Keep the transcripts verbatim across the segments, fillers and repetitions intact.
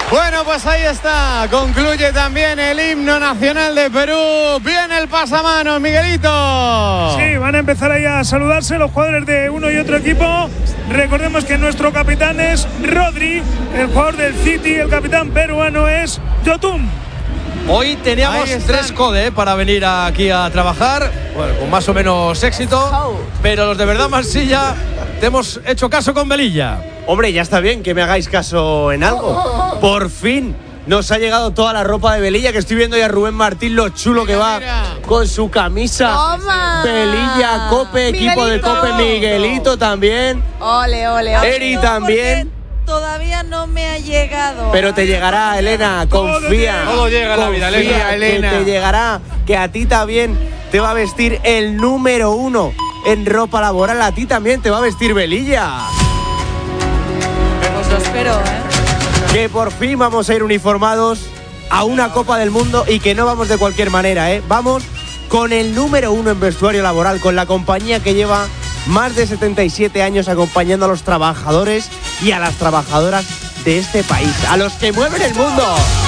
Bueno, pues ahí está. Concluye también el himno nacional de Perú. Viene el pasamanos, Miguelito. Sí, van a empezar ahí a saludarse los jugadores de uno y otro equipo. Recordemos que nuestro capitán es Rodri, el jugador del City, el capitán peruano es Yotun. Hoy teníamos tres code ¿eh? para venir aquí a trabajar, bueno, con más o menos éxito, pero los de verdad Marsilla te hemos hecho caso con Velilla. Hombre, ya está bien que me hagáis caso en algo. Por fin nos ha llegado toda la ropa de Velilla, que estoy viendo ya a Rubén Martín lo chulo que va con su camisa. Toma. Velilla, Cope, equipo Miguelito. de Cope, Miguelito también. Ole, ole, ole. Eri también. Todavía no me ha llegado. Pero te llegará, Elena, confía. Todo llega en la vida, Confía, Elena. que te llegará, que a ti también te va a vestir el número uno en ropa laboral. A ti también te va a vestir Velilla. Pues lo espero, ¿eh? Que por fin vamos a ir uniformados a una Copa del Mundo y que no vamos de cualquier manera, ¿eh? Vamos con el número uno en vestuario laboral, con la compañía que lleva más de setenta y siete años acompañando a los trabajadores y a las trabajadoras de este país, a los que mueven el mundo.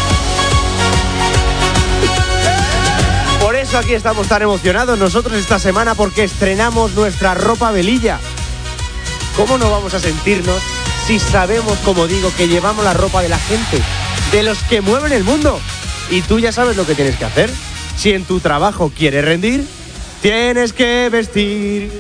Por eso aquí estamos tan emocionados nosotros esta semana, porque estrenamos nuestra ropa Velilla. ¿Cómo no vamos a sentirnos si sabemos, como digo, que llevamos la ropa de la gente, de los que mueven el mundo? Y tú ya sabes lo que tienes que hacer. Si en tu trabajo quieres rendir, tienes que vestir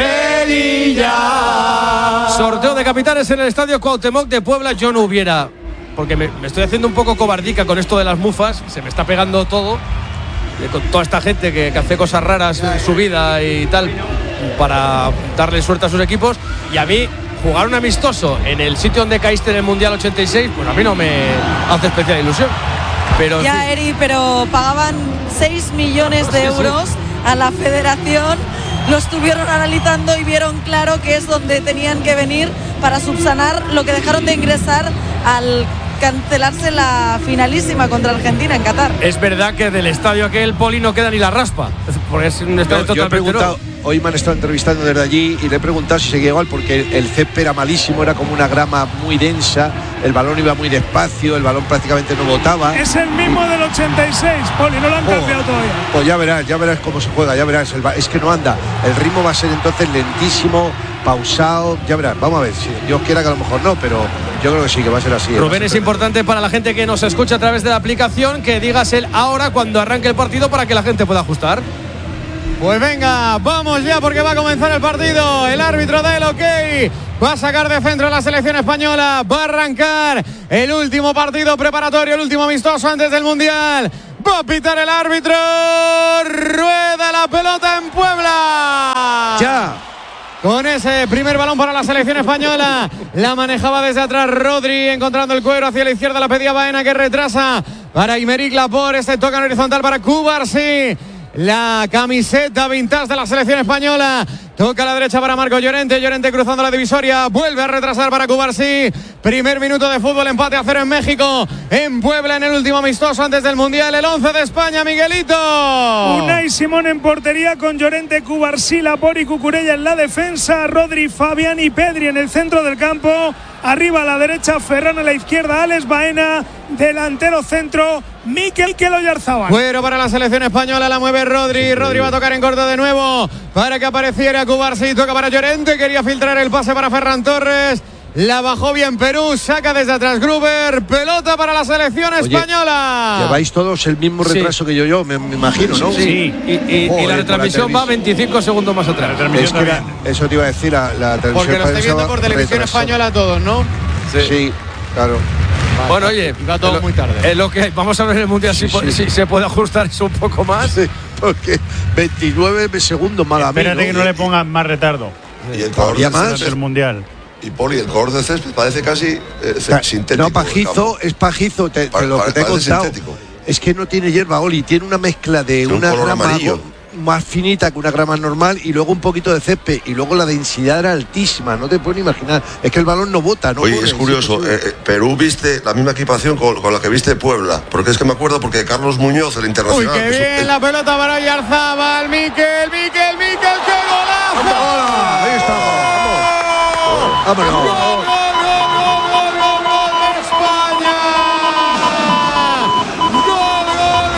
Velilla. Sorteo de capitanes en el Estadio Cuauhtémoc de Puebla. Yo no hubiera, porque me, me estoy haciendo un poco cobardica con esto de las mufas. Se me está pegando todo, eh, con toda esta gente que, que hace cosas raras en su vida y tal, para darle suerte a sus equipos. Y a mí, jugar un amistoso en el sitio donde caíste en el Mundial ochenta y seis, pues a mí no me hace especial ilusión. Pero, ya, sí. Eri, pero pagaban seis millones de euros a la federación. Lo estuvieron analizando y vieron claro que es donde tenían que venir para subsanar lo que dejaron de ingresar al cancelarse la finalísima contra Argentina en Qatar. Es verdad que del estadio aquel, Poli, no queda ni la raspa, porque es un estadio No, yo he totalmente preguntado, nuevo. hoy me han estado entrevistando desde allí y le he preguntado si seguía igual, porque el césped era malísimo, era como una grama muy densa, el balón iba muy despacio, el balón prácticamente no botaba. Es el mismo del ochenta y seis, Poli, no lo han Oh, cambiado todavía. Pues ya verás, ya verás cómo se juega, ya verás, el, es que no anda, el ritmo va a ser entonces lentísimo, pausado, ya verás, vamos a ver, si Dios quiera que a lo mejor no, pero yo creo que sí, que va a ser así. Rubén, es importante para la gente que nos escucha a través de la aplicación que digas el ahora cuando arranque el partido para que la gente pueda ajustar. Pues venga, vamos ya porque va a comenzar el partido. El árbitro da el ok. Va a sacar de centro la selección española. Va a arrancar el último partido preparatorio, el último amistoso antes del Mundial. Va a pitar el árbitro. Rueda la pelota en Puebla. Ya. Con ese primer balón para la selección española. La manejaba desde atrás Rodri, encontrando el cuero hacia la izquierda. La pedía Baena, que retrasa para Aymeric Laporte. Este toca en horizontal para Cubarsí. La camiseta vintage de la selección española. Toca a la derecha para Marco Llorente. Llorente cruzando la divisoria. Vuelve a retrasar para Cubarsí. Primer minuto de fútbol. Empate a cero en México. En Puebla, en el último amistoso antes del Mundial. El once de España, Miguelito. Unai Simón en portería con Llorente, Cubarsí, Laporte y Cucurella en la defensa. Rodri, Fabián y Pedri en el centro del campo. Arriba a la derecha, Ferran a la izquierda, Alex Baena. Delantero centro, Mikel, Mikel Oyarzábal. Fuero para la selección española, la mueve Rodri. Rodri va a tocar en corto de nuevo para que apareciera Cubarsí. Toca para Llorente, quería filtrar el pase para Ferran Torres. La bajó bien Perú, saca desde atrás Gruber. Pelota para la selección española. Oye, lleváis todos el mismo retraso sí. que yo, yo me, me imagino, ¿no? Sí, sí. Y, y, Joder, y la retransmisión la va veinticinco segundos más atrás. Es que la, eso te iba a decir, la, la transmisión. Porque lo estoy viendo por televisión retrasó. española todos, ¿no? Sí, sí claro. Vale. Bueno, oye, va todo lo, muy tarde. Es lo que vamos a ver en el Mundial, sí, si, sí. si se puede ajustar eso un poco más. Sí, porque veintinueve segundos más a mí. Espérate ¿no? que no le pongan más retardo. Y el color de más el Mundial. Y Poli, el color de césped parece casi eh, sintético. No, pajizo, es pajizo, te, pa, lo pa, que te he contado. Sintético. Es que no tiene hierba, Oli, tiene una mezcla de un una color grama amarillo. más finita que una grama normal y luego un poquito de césped y luego la densidad era altísima, no te puedes ni imaginar. Es que el balón no bota, no Oye, corre, es curioso, es eh, Perú viste la misma equipación con, con la que viste Puebla, porque es que me acuerdo porque Carlos Muñoz, el internacional. Uy, qué bien es, la pelota para Oyarzábal, Mikel, Mikel, Mikel, qué golazo. ¡Vamos! Ahí estamos, vamos. Vámonos.